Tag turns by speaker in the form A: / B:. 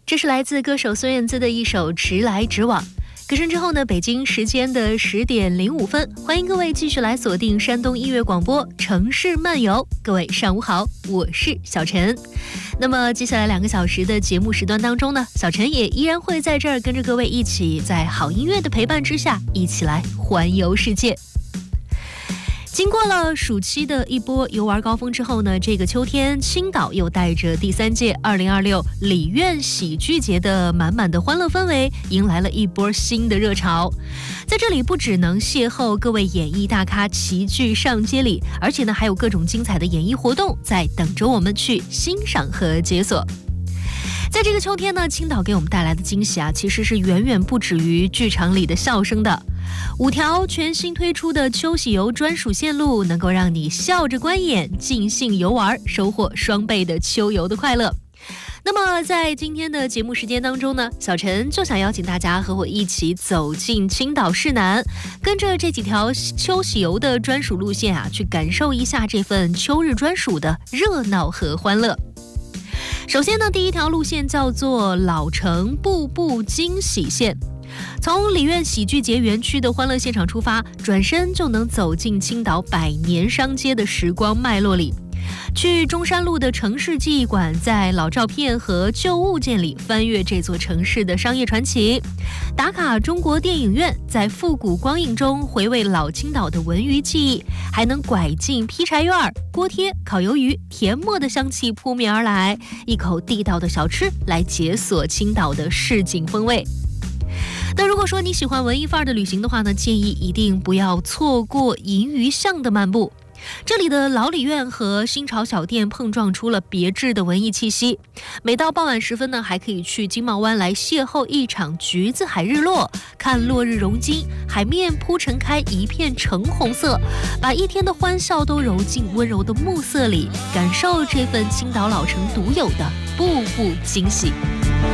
A: 这是来自歌手孙燕姿的一首《直来直往》。歌声之后呢，北京时间的10点05分，欢迎各位继续来锁定山东音乐广播城市漫游。各位上午好，我是小陈。那么接下来2个小时的节目时段当中呢，小陈也依然会在这儿跟着各位一起，在好音乐的陪伴之下，一起来环游世界。经过了暑期的一波游玩高峰之后呢，这个秋天青岛又带着第3届2026里苑喜剧节的满满的欢乐氛围，迎来了一波新的热潮。在这里不只能邂逅各位演艺大咖齐聚上街里，而且呢还有各种精彩的演艺活动在等着我们去欣赏和解锁。在这个秋天呢，青岛给我们带来的惊喜啊，其实是远远不止于剧场里的笑声的。5条全新推出的秋喜游专属线路，能够让你笑着观演，尽兴游玩，收获双倍的秋游的快乐。那么在今天的节目时间当中呢，小陈就想邀请大家和我一起走进青岛市南，跟着这几条秋喜游的专属路线啊，去感受一下这份秋日专属的热闹和欢乐。首先呢，第一条路线叫做老城步步惊喜线。从里苑喜剧节园区的欢乐现场出发，转身就能走进青岛100年商街的时光脉络里。去中山路的城市记忆馆，在老照片和旧物件里翻阅这座城市的商业传奇；打卡中国电影院，在复古光影中回味老青岛的文娱记忆，还能拐进劈柴院、锅贴、烤鱿鱼，甜墨的香气扑面而来，一口地道的小吃来解锁青岛的市井风味。那如果说你喜欢文艺范儿的旅行的话呢，建议一定不要错过银鱼巷的漫步。这里的老里苑和新潮小店碰撞出了别致的文艺气息。每到傍晚时分呢，还可以去金茂湾来邂逅一场橘子海日落，看落日融金，海面铺陈开一片橙红色，把一天的欢笑都揉进温柔的暮色里，感受这份青岛老城独有的步步惊喜。